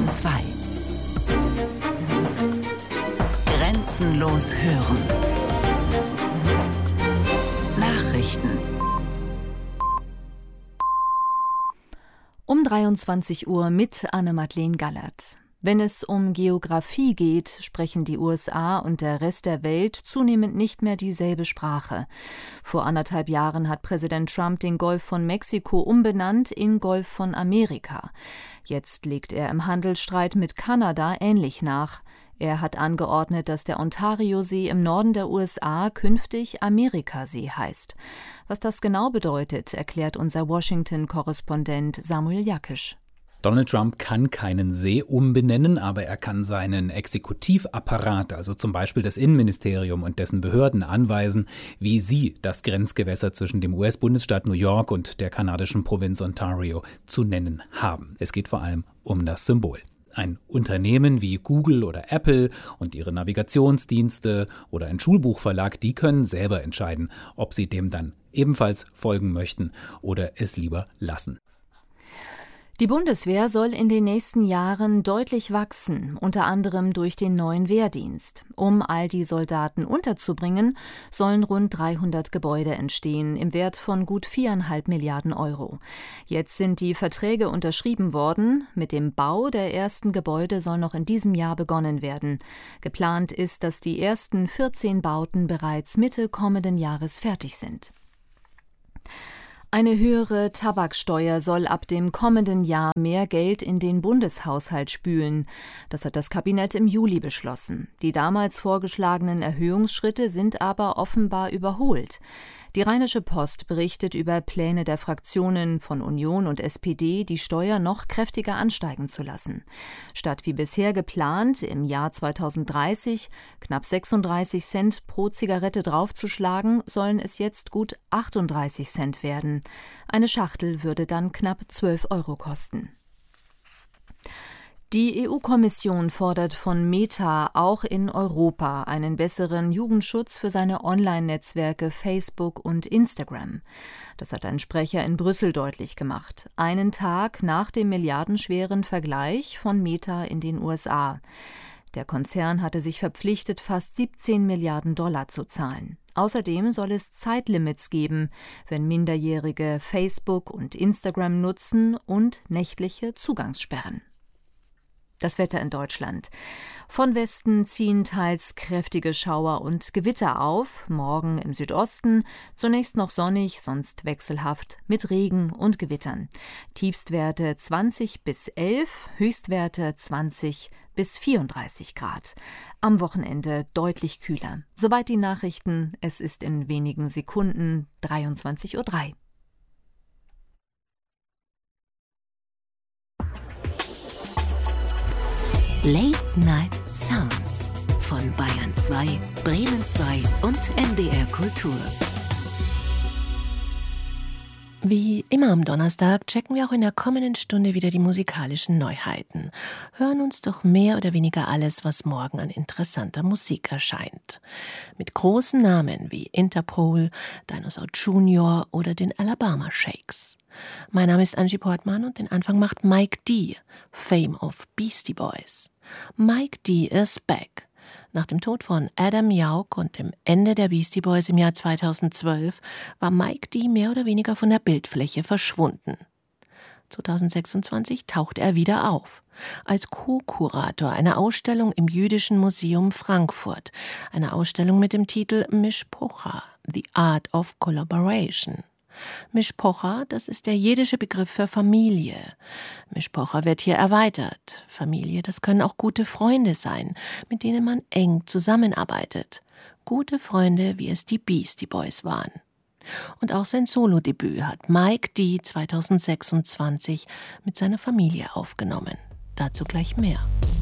2. Grenzenlos hören. Nachrichten. Um 23 Uhr mit Anne-Madeleine Gallert. Wenn es um Geografie geht, sprechen die USA und der Rest der Welt zunehmend nicht mehr dieselbe Sprache. Vor 1,5 Jahren hat Präsident Trump den Golf von Mexiko umbenannt in Golf von Amerika. Jetzt legt er im Handelsstreit mit Kanada ähnlich nach. Er hat angeordnet, dass der Ontariosee im Norden der USA künftig Amerikasee heißt. Was das genau bedeutet, erklärt unser Washington-Korrespondent Samuel Jakisch. Donald Trump kann keinen See umbenennen, aber er kann seinen Exekutivapparat, also zum Beispiel das Innenministerium und dessen Behörden, anweisen, wie sie das Grenzgewässer zwischen dem US-Bundesstaat New York und der kanadischen Provinz Ontario zu nennen haben. Es geht vor allem um das Symbol. Ein Unternehmen wie Google oder Apple und ihre Navigationsdienste oder ein Schulbuchverlag, die können selber entscheiden, ob sie dem dann ebenfalls folgen möchten oder es lieber lassen. Die Bundeswehr soll in den nächsten Jahren deutlich wachsen, unter anderem durch den neuen Wehrdienst. Um all die Soldaten unterzubringen, sollen rund 300 Gebäude entstehen, im Wert von gut 4,5 Milliarden Euro. Jetzt sind die Verträge unterschrieben worden. Mit dem Bau der ersten Gebäude soll noch in diesem Jahr begonnen werden. Geplant ist, dass die ersten 14 Bauten bereits Mitte kommenden Jahres fertig sind. Eine höhere Tabaksteuer soll ab dem kommenden Jahr mehr Geld in den Bundeshaushalt spülen. Das hat das Kabinett im Juli beschlossen. Die damals vorgeschlagenen Erhöhungsschritte sind aber offenbar überholt. Die Rheinische Post berichtet über Pläne der Fraktionen von Union und SPD, die Steuer noch kräftiger ansteigen zu lassen. Statt wie bisher geplant, im Jahr 2030 knapp 36 Cent pro Zigarette draufzuschlagen, sollen es jetzt gut 38 Cent werden. Eine Schachtel würde dann knapp 12 Euro kosten. Die EU-Kommission fordert von Meta auch in Europa einen besseren Jugendschutz für seine Online-Netzwerke Facebook und Instagram. Das hat ein Sprecher in Brüssel deutlich gemacht, einen Tag nach dem milliardenschweren Vergleich von Meta in den USA. Der Konzern hatte sich verpflichtet, fast 17 Milliarden Dollar zu zahlen. Außerdem soll es Zeitlimits geben, wenn Minderjährige Facebook und Instagram nutzen, und nächtliche Zugangssperren. Das Wetter in Deutschland. Von Westen ziehen teils kräftige Schauer und Gewitter auf. Morgen im Südosten zunächst noch sonnig, sonst wechselhaft mit Regen und Gewittern. Tiefstwerte 20 bis 11, Höchstwerte 20 bis 34 Grad. Am Wochenende deutlich kühler. Soweit die Nachrichten. Es ist in wenigen Sekunden 23:03 Uhr. Late Night Sounds von Bayern 2, Bremen 2 und NDR Kultur. Wie immer am Donnerstag checken wir auch in der kommenden Stunde wieder die musikalischen Neuheiten. Hören uns doch mehr oder weniger alles, was morgen an interessanter Musik erscheint. Mit großen Namen wie Interpol, Dinosaur Jr. oder den Alabama Shakes. Mein Name ist Angie Portmann und den Anfang macht Mike D., Fame of Beastie Boys. Mike D. is back. Nach dem Tod von Adam Yauch und dem Ende der Beastie Boys im Jahr 2012 war Mike D. mehr oder weniger von der Bildfläche verschwunden. 2026 tauchte er wieder auf, als Co-Kurator einer Ausstellung im Jüdischen Museum Frankfurt, eine Ausstellung mit dem Titel Mishpocha, The Art of Collaboration. Mishpocha, das ist der jiddische Begriff für Familie. Mishpocha wird hier erweitert. Familie, das können auch gute Freunde sein, mit denen man eng zusammenarbeitet. Gute Freunde, wie es die Beastie Boys waren. Und auch sein Solodebüt hat Mike D. 2026 mit seiner Familie aufgenommen. Dazu gleich mehr.